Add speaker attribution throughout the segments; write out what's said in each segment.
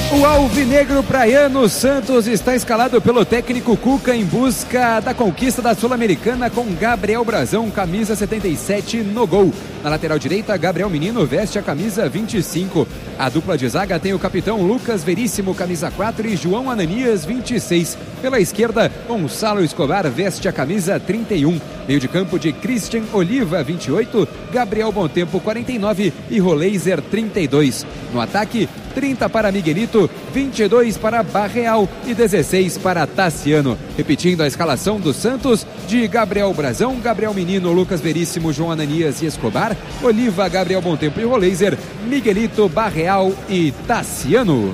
Speaker 1: O alvinegro praiano Santos está escalado pelo técnico Cuca em busca da conquista da Sul-Americana com Gabriel Brazão, camisa 77 no gol. Na lateral direita, Gabriel Menino veste a camisa 25. A dupla de zaga tem o capitão Lucas Veríssimo, camisa 4, e João Ananias, 26. Pela esquerda, Gonçalo Escobar veste a camisa 31. Meio de campo de Christian Oliva, 28, Gabriel Bontempo, 49 e Roleiser, 32. No ataque, 30 para Miguelito, 22 para Barreal e 16 para Tassiano. Repetindo a escalação do Santos, de Gabriel Brazão, Gabriel Menino, Lucas Veríssimo, João Ananias e Escobar, Oliva, Gabriel Bontempo e Roleiser, Miguelito, Barreal e Tassiano.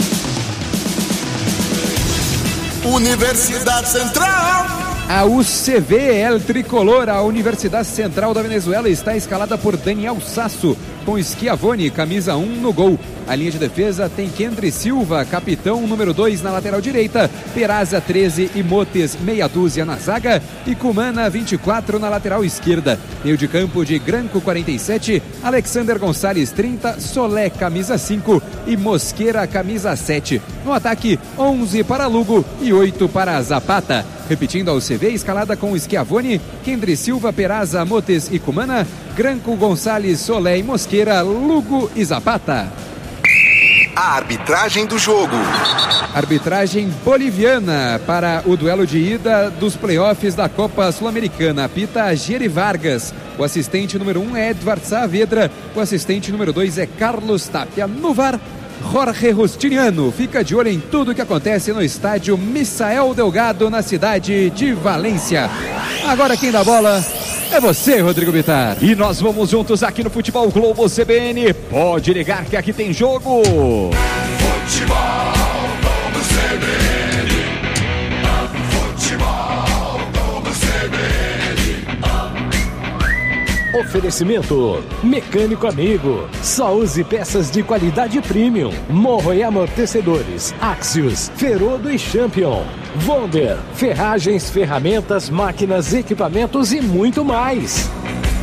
Speaker 2: Universidade Central.
Speaker 1: A UCV El Tricolor, a Universidade Central da Venezuela, está escalada por Daniel Sasso, com Schiavone, camisa 1 no gol. A linha de defesa tem Kendry Silva, capitão número 2 na lateral direita, Peraza 13 e Motes meia dúzia na zaga e Cumana 24 na lateral esquerda. Meio de campo de Granco 47, Alexander Gonçalves 30, Solé camisa 5 e Mosqueira camisa 7. No ataque, 11 para Lugo e 8 para Zapata. Repetindo a UCV, escalada com Schiavone, Kendry Silva, Peraza, Motes e Cumana, Granco, Gonçalves, Solé e Mosqueira, Lugo e Zapata.
Speaker 2: A arbitragem do jogo.
Speaker 1: Arbitragem boliviana para o duelo de ida dos playoffs da Copa Sul-Americana. Apita Geri Vargas. O assistente número 1 é Edvard Saavedra. O assistente número 2 é Carlos Tapia. No VAR, Jorge Justiniano. Fica de olho em tudo que acontece no estádio Misael Delgado, na cidade de Valência. Agora quem dá bola é você, Rodrigo Bittar.
Speaker 3: E nós vamos juntos aqui no Futebol Globo CBN. Pode ligar que aqui tem jogo.
Speaker 2: Futebol Globo CBN. Futebol Globo CBN.
Speaker 4: Oferecimento Mecânico Amigo. Só use peças de qualidade premium. Morro e amortecedores, Axios, Ferodo e Champion. Wonder, ferragens, ferramentas, máquinas, equipamentos e muito mais.